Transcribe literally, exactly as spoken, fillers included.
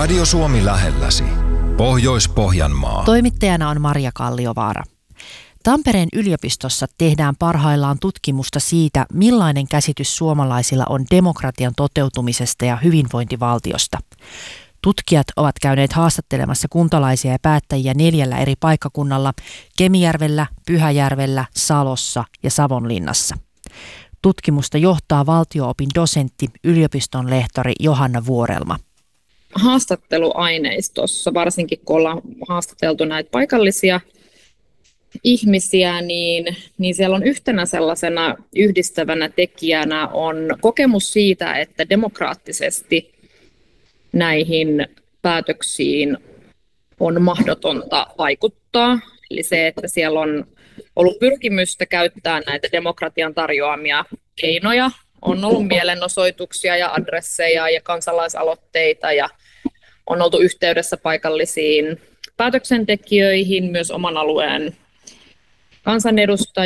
Radio Suomi lähelläsi. Pohjois-Pohjanmaa. Toimittajana on Maria Kalliovaara. Tampereen yliopistossa tehdään parhaillaan tutkimusta siitä, millainen käsitys suomalaisilla on demokratian toteutumisesta ja hyvinvointivaltiosta. Tutkijat ovat käyneet haastattelemassa kuntalaisia ja päättäjiä neljällä eri paikkakunnalla: Kemijärvellä, Pyhäjärvellä, Salossa ja Savonlinnassa. Tutkimusta johtaa valtio-opin dosentti, yliopiston lehtori Johanna Vuorelma. Haastatteluaineistossa, varsinkin kun ollaan haastateltu näitä paikallisia ihmisiä, niin, niin siellä on yhtenä sellaisena yhdistävänä tekijänä on kokemus siitä, että demokraattisesti näihin päätöksiin on mahdotonta vaikuttaa. Eli se, että siellä on ollut pyrkimystä käyttää näitä demokratian tarjoamia keinoja. On ollut mielenosoituksia ja adresseja ja kansalaisaloitteita ja on oltu yhteydessä paikallisiin päätöksentekijöihin, myös oman alueen kansanedustajiin.